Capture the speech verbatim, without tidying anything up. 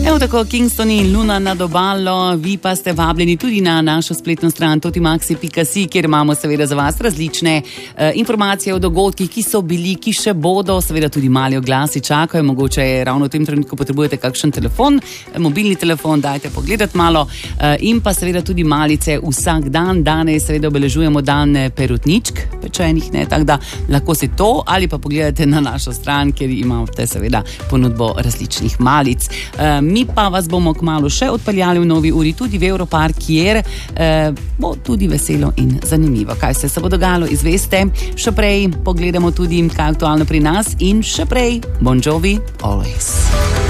Evo tako, Kingston in Luna nad obalo, vi pa ste vabljeni tudi na našo spletno stran totimaxi pika si, kjer imamo seveda za vas različne uh, informacije o dogodkih, ki so bili, ki še bodo, seveda tudi mali oglasi čakajo, mogoče je ravno v tem trenutku potrebujete kakšen telefon, mobilni telefon, dajte pogledati malo uh, in pa seveda tudi malice vsak dan. Danes seveda obeležujemo dan perutničk, pečenih, ne, tako da lahko si to ali pa pogledate na našo stran, kjer imate seveda ponudbo različnih malic. Uh, Mi pa vas bomo kmalu še odpeljali v novi uri tudi v Europark, kjer eh, bo tudi veselo in zanimivo. Kaj se, se bo dogajalo, izveste. Še prej pogledamo tudi, kaj je aktualno pri nas in še prej Bon Jovi, Always.